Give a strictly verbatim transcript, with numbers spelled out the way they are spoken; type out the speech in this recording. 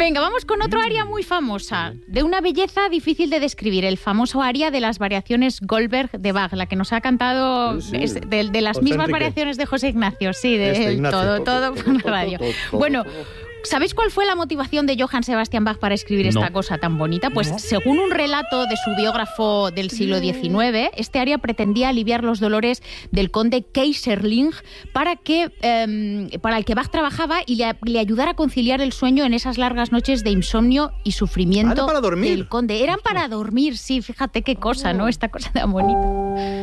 Venga, vamos con otro aria muy famosa, de una belleza difícil de describir, el famoso aria de las variaciones Goldberg de Bach, la que nos ha cantado Sí, sí. es de, de las José mismas Enrique. variaciones de José Ignacio, sí, de Este, Ignacio. todo, todo por la radio. Bueno, ¿sabéis cuál fue la motivación de Johann Sebastian Bach para escribir esta No. cosa tan bonita? Pues según un relato de su biógrafo del siglo diecinueve, este aria pretendía aliviar los dolores del conde Keyserling para, que, eh, para el que Bach trabajaba y le, le ayudara a conciliar el sueño en esas largas noches de insomnio y sufrimiento Ah, era para dormir. del conde. Eran para dormir, sí, fíjate qué cosa, ¿no? Esta cosa tan bonita.